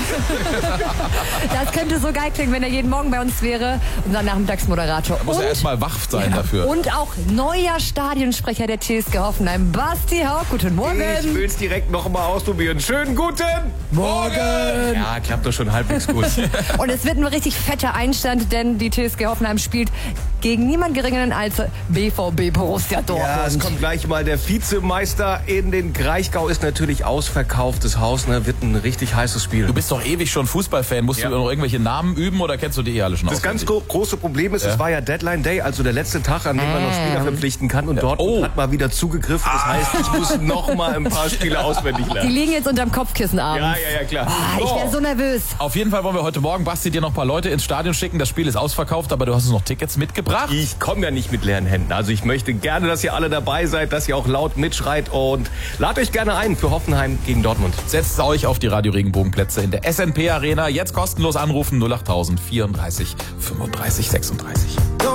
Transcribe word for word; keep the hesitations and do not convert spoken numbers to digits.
Das könnte so geil klingen, wenn er jeden Morgen bei uns wäre. Unser Nachmittagsmoderator. Da muss und, er erstmal wach sein ja, dafür. Und auch neuer Stadionsprecher der T S G Hoffenheim, Basti Haug. Guten Morgen. Ich will es direkt noch mal ausprobieren. Schönen guten Morgen! Ja, klappt doch schon halbwegs gut. Und es wird ein richtig fetter Einstand, denn die T S G Hoffenheim spielt gegen niemand geringeren als B V B Borussia Dortmund. Ja, es kommt gleich mal der Vizemeister in den Kraichgau. Ist natürlich ausverkauftes Haus, ne? Wird ein richtig heißes Spiel. Du bist doch ewig schon Fußballfan. Musst Ja. du noch irgendwelche Namen üben oder kennst du die eh alle schon Das ganz auswendig? gro- große Problem ist, Ja. es war ja Deadline Day, also der letzte Tag, an dem man noch Spieler verpflichten kann. Und Dortmund Oh. hat mal wieder zugegriffen. Das heißt, ich muss noch mal ein paar Spiele auswendig Die lernen. liegen jetzt unterm Kopfkissen abends. Ja, ja, ja, klar. Ah, ich wäre so nervös. Auf jeden Fall wollen wir heute Morgen, Basti, dir noch ein paar Leute ins Stadion schicken. Das Spiel ist ausverkauft, aber du hast uns noch Tickets mitgebracht. Ich komme ja nicht mit leeren Händen. Also ich möchte gerne, dass ihr alle dabei seid, dass ihr auch laut mitschreit und ladet euch gerne ein für Hoffenheim gegen Dortmund. Setzt euch auf die Radio Regenbogenplätze in der S N P Arena. Jetzt kostenlos anrufen null achttausend vierunddreißig fünfunddreißig sechsunddreißig.